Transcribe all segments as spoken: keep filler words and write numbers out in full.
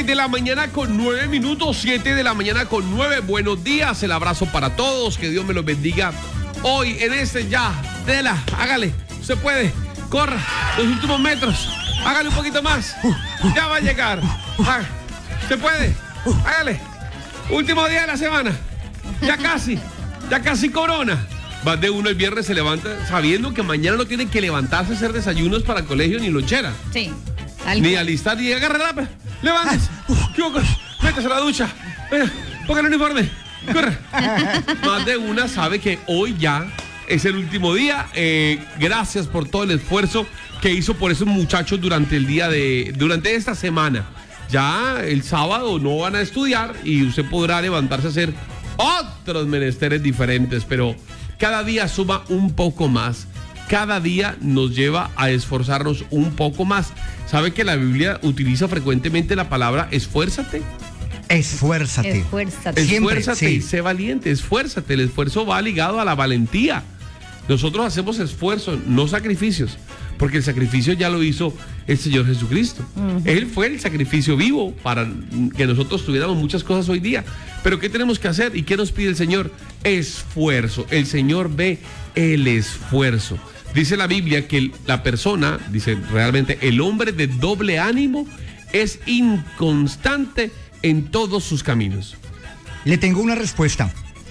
de la mañana con nueve minutos, siete de la mañana con nueve. Buenos días, el abrazo para todos, que Dios me los bendiga. Hoy en este ya, Dela, hágale, se puede, corra los últimos metros, hágale un poquito más, ya va a llegar, Haga, se puede, hágale, último día de la semana, ya casi, ya casi corona. Más de uno el viernes se levanta sabiendo que mañana no tienen que levantarse a hacer desayunos para el colegio ni lonchera. Sí. Ni alistar, ni agarre la lápiz. Levántese. Métase a la ducha. Venga, ponga el uniforme. Corre. Más de una sabe que hoy ya es el último día. Eh, gracias por todo el esfuerzo que hizo por esos muchachos durante el día de, durante esta semana. Ya el sábado no van a estudiar y usted podrá levantarse a hacer otros menesteres diferentes, pero cada día suma un poco más. Cada día nos lleva a esforzarnos un poco más. ¿Sabe que la Biblia utiliza frecuentemente la palabra esfuérzate? Esfuérzate. Esfuérzate. Esfuérzate y sí. sé valiente, esfuérzate. El esfuerzo va ligado a la valentía. Nosotros hacemos esfuerzo, no sacrificios, porque el sacrificio ya lo hizo el Señor Jesucristo. Uh-huh. Él fue el sacrificio vivo para que nosotros tuviéramos muchas cosas hoy día. Pero ¿qué tenemos que hacer? ¿Y qué nos pide el Señor? Esfuerzo. El Señor ve el esfuerzo. Dice la Biblia que la persona, dice realmente, el hombre de doble ánimo es inconstante en todos sus caminos. Le tengo una respuesta.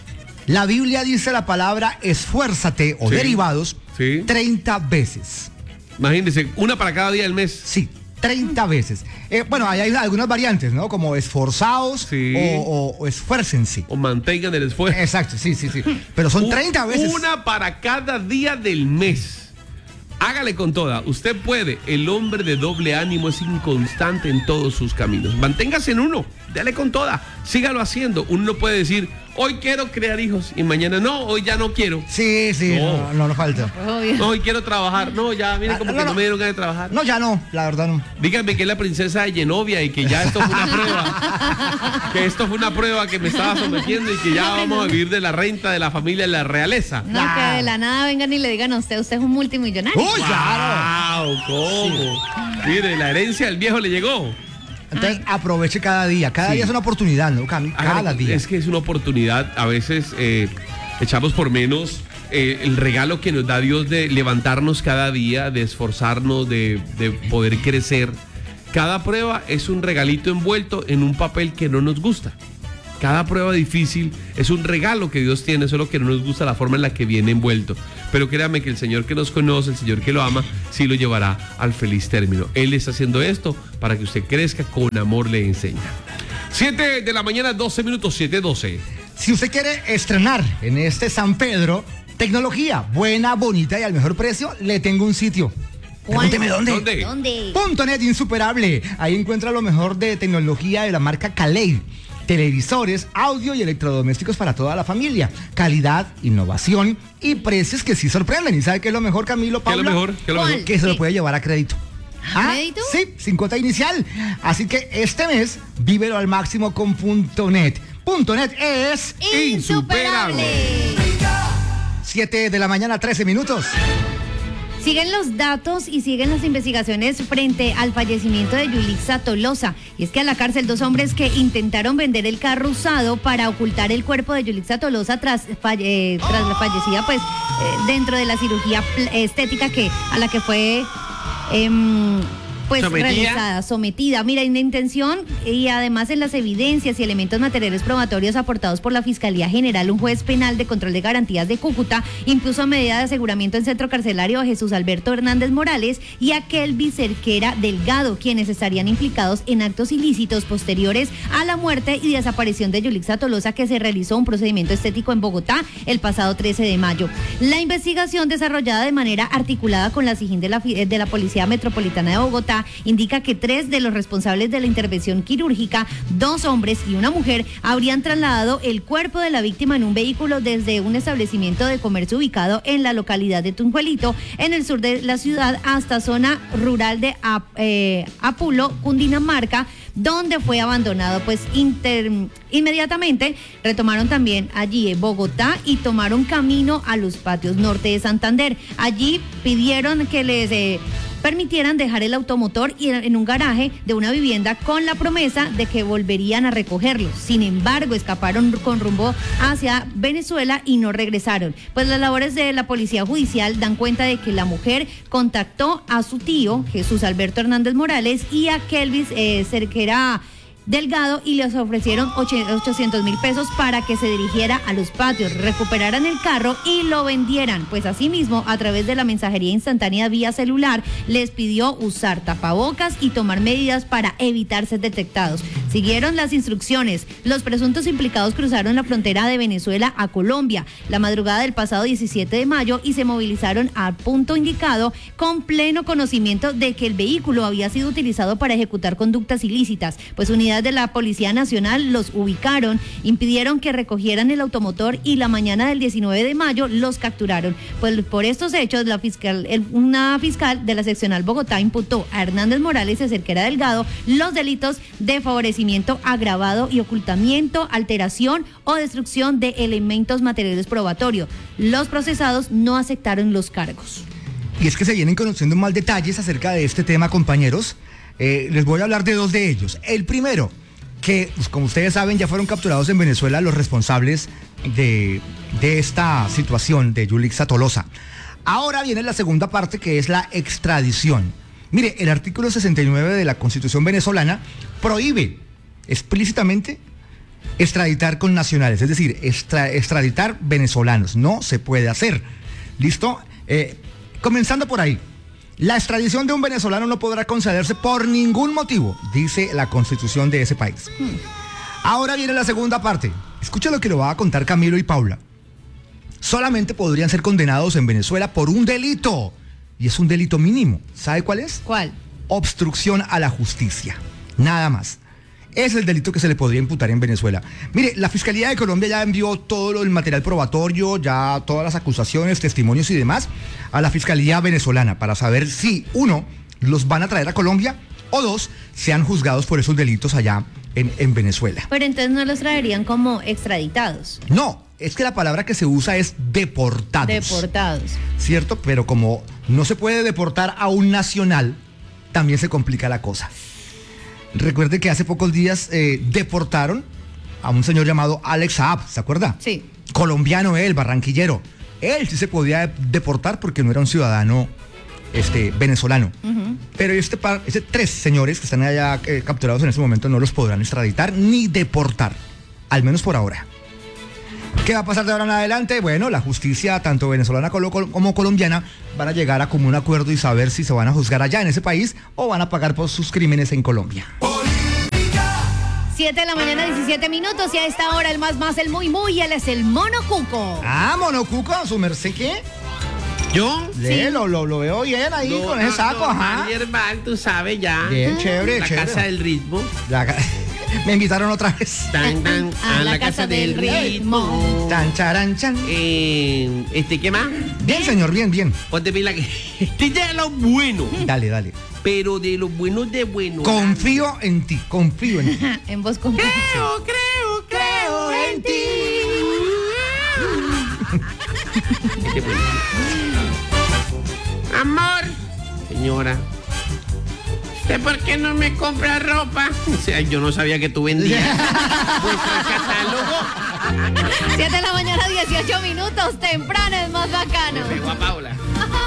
La Biblia dice la palabra esfuérzate o sí, derivados sí. treinta veces. Imagínense, una para cada día del mes. Sí, treinta veces. Eh, bueno, hay, hay algunas variantes, ¿no? Como esforzados sí. o, o, o esfuércense. O mantengan el esfuerzo. Exacto, sí, sí, sí. Pero son treinta veces. Una para cada día del mes. Hágale con toda, usted puede. El hombre de doble ánimo es inconstante en todos sus caminos. Manténgase en uno, dale con toda, sígalo haciendo. Uno no puede decir, hoy quiero crear hijos y mañana no, hoy ya no quiero. Sí, sí, no, no, no falta. No, hoy quiero trabajar, no, ya, mire como no, que no, no me dieron ganas de trabajar. No, ya no, la verdad no. Díganme que es la princesa de Genovia y que ya esto fue una prueba. Que esto fue una prueba que me estaba sometiendo y que ya vamos a vivir de la renta de la familia de la realeza. No, que de la nada vengan y le digan a usted, usted es un multimillonario. ¡Uy, claro! ¡Wow! ¿Cómo? Sí. Mire, la herencia del viejo le llegó. Entonces aproveche cada día, cada sí. día es una oportunidad, ¿no, Cami? Cada Ay, día. Es que es una oportunidad, a veces eh, echamos por menos eh, el regalo que nos da Dios de levantarnos cada día, de esforzarnos, de, de poder crecer. Cada prueba es un regalito envuelto en un papel que no nos gusta. Cada prueba difícil es un regalo que Dios tiene, solo que no nos gusta la forma en la que viene envuelto. Pero créame que el Señor que nos conoce, el Señor que lo ama, sí lo llevará al feliz término. Él está haciendo esto para que usted crezca, con amor le enseña. siete de la mañana, doce minutos, siete doce. Si usted quiere estrenar en este San Pedro, tecnología buena, bonita y al mejor precio, le tengo un sitio. Pregúnteme dónde. ¿Dónde? ¿Dónde? Punto net insuperable. Ahí encuentra lo mejor de tecnología de la marca Calei. Televisores, audio y electrodomésticos para toda la familia. Calidad, innovación y precios que sí sorprenden. ¿Y sabe qué es lo mejor, Camilo, Paula? ¿Qué es lo mejor? ¿Qué es lo mejor? Que se lo puede llevar a crédito. ¿A crédito? Sí, sin cuota inicial. Así que este mes, vívelo al máximo con Punto net. Punto net es insuperable. siete de la mañana, trece minutos. Siguen los datos y siguen las investigaciones frente al fallecimiento de Yulixa Tolosa. Y es que a la cárcel dos hombres que intentaron vender el carro usado para ocultar el cuerpo de Yulixa Tolosa tras, falle, tras la fallecida, pues, eh, dentro de la cirugía estética que a la que fue... Eh, pues ¿Sometida? realizada, sometida. Mira, en la intención y además en las evidencias y elementos materiales probatorios aportados por la Fiscalía General, un juez penal de control de garantías de Cúcuta impuso medida de aseguramiento en centro carcelario a Jesús Alberto Hernández Morales y a Kelvin Cerquera Delgado, quienes estarían implicados en actos ilícitos posteriores a la muerte y desaparición de Yulixa Tolosa, que se realizó un procedimiento estético en Bogotá el pasado trece de mayo. La investigación, desarrollada de manera articulada con la SIJIN de la, de la Policía Metropolitana de Bogotá, indica que tres de los responsables de la intervención quirúrgica, dos hombres y una mujer, habrían trasladado el cuerpo de la víctima en un vehículo desde un establecimiento de comercio ubicado en la localidad de Tunjuelito, en el sur de la ciudad, hasta zona rural de Ap, eh, Apulo, Cundinamarca, donde fue abandonado. Pues inter, inmediatamente retomaron también allí en Bogotá y tomaron camino a los patios norte de Santander. Allí pidieron que les... Eh, permitieran dejar el automotor en un garaje de una vivienda con la promesa de que volverían a recogerlo. Sin embargo, escaparon con rumbo hacia Venezuela y no regresaron. Pues las labores de la policía judicial dan cuenta de que la mujer contactó a su tío, Jesús Alberto Hernández Morales, y a Kelvis eh, Cerquera Delgado, y les ofrecieron ochocientos mil pesos para que se dirigiera a los patios, recuperaran el carro y lo vendieran. Pues asimismo, a través de la mensajería instantánea vía celular, les pidió usar tapabocas y tomar medidas para evitar ser detectados. Siguieron las instrucciones. Los presuntos implicados cruzaron la frontera de Venezuela a Colombia la madrugada del pasado diecisiete de mayo y se movilizaron al punto indicado con pleno conocimiento de que el vehículo había sido utilizado para ejecutar conductas ilícitas. Pues unidades de la Policía Nacional los ubicaron, impidieron que recogieran el automotor y la mañana del diecinueve de mayo los capturaron. Pues por estos hechos, la fiscal, el, una fiscal de la seccional Bogotá imputó a Hernández Morales y a Cerquera Delgado los delitos de favorecimiento agravado y ocultamiento, alteración o destrucción de elementos materiales probatorios. Los procesados no aceptaron los cargos. Y es que se vienen conociendo más detalles acerca de este tema, compañeros. Eh, les voy a hablar de dos de ellos. El primero, que pues, como ustedes saben, ya fueron capturados en Venezuela los responsables de, de esta situación de Yulixa Tolosa. Ahora viene la segunda parte, que es la extradición. Mire, el artículo sesenta y nueve de la Constitución venezolana prohíbe explícitamente extraditar con nacionales, es decir, extra, extraditar venezolanos. No se puede hacer. ¿Listo? Eh, comenzando por ahí. La extradición de un venezolano no podrá concederse por ningún motivo, dice la Constitución de ese país. Hmm. Ahora viene la segunda parte. Escucha lo que lo va a contar Camilo y Paula. Solamente podrían ser condenados en Venezuela por un delito. Y es un delito mínimo. ¿Sabe cuál es? ¿Cuál? Obstrucción a la justicia. Nada más. Es el delito que se le podría imputar en Venezuela. Mire, la Fiscalía de Colombia ya envió todo el material probatorio, ya todas las acusaciones, testimonios y demás a la Fiscalía venezolana para saber si, uno, los van a traer a Colombia o dos, sean juzgados por esos delitos allá en, en Venezuela. Pero entonces no los traerían como extraditados. No, es que la palabra que se usa es deportados. Deportados. ¿Cierto? Pero como no se puede deportar a un nacional, también se complica la cosa. Recuerde que hace pocos días eh, deportaron a un señor llamado Alex Saab, ¿se acuerda? Sí. Colombiano él, barranquillero. Él sí se podía deportar porque no era un ciudadano este, venezolano. Uh-huh. Pero este, par, este tres señores que están allá eh, capturados en este momento no los podrán extraditar ni deportar, al menos por ahora. ¿Qué va a pasar de ahora en adelante? Bueno, la justicia, tanto venezolana como colombiana, van a llegar a común acuerdo y saber si se van a juzgar allá en ese país o van a pagar por sus crímenes en Colombia. siete de la mañana, diecisiete minutos, y a esta hora el más más, el muy muy, él es el Mono Cuco. Ah, Mono Cuco, ¿su merced qué? ¿Yo? Sí, sí. Lo, lo, lo veo bien ahí no, con no, ese saco, no, ajá. Hermano, tú sabes ya. Bien, chévere, la chévere. Casa del Ritmo. La, me invitaron otra vez. Tan, tan, a, a la, la casa, casa del, del Ritmo. Tan, charan, chan. Eh, este, ¿qué más? Bien, señor, bien, bien. Ponte pila que este ya es lo bueno. Dale, dale. Pero de los buenos de bueno. Confío en ti, confío en ti. En vos confío. Creo, creo, creo en ti. Amor, señora, ¿usted por qué no me compra ropa? O sea, yo no sabía que tú vendías vuestro catálogo. siete de la mañana, dieciocho minutos, temprano es más bacano. Me pegó a Paula.